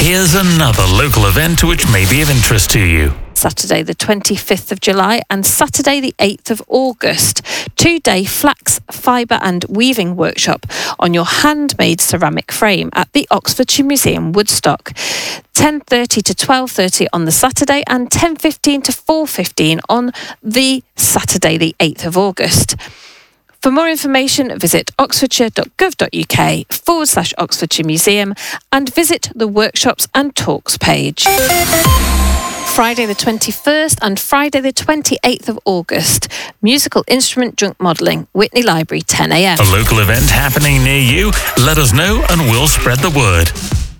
Here's another local event which may be of interest to you. Saturday the 25th of July and Saturday the 8th of August. 2-day flax, fibre and weaving workshop on your handmade ceramic frame at the Oxfordshire Museum, Woodstock. 10:30 to 12:30 on the Saturday and 10:15 to 4:15 on the Saturday the 8th of August. For more information, visit oxfordshire.gov.uk/Oxfordshire Museum and visit the workshops and talks page. Friday the 21st and Friday the 28th of August. Musical instrument junk modelling, Witney Library, 10 a.m. A local event happening near you? Let us know and we'll spread the word.